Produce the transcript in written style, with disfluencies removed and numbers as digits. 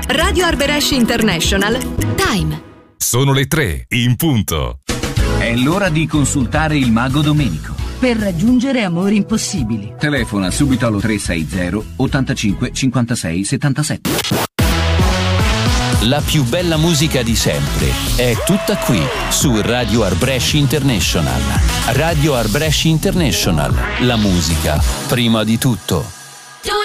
Radio Arbëresh International. Time. Sono le 3 in punto. È l'ora di consultare il mago Domenico. Per raggiungere amori impossibili. Telefona subito allo 360 85 56 77. La più bella musica di sempre è tutta qui su Radio Arbëresh International. Radio Arbëresh International. La musica prima di tutto.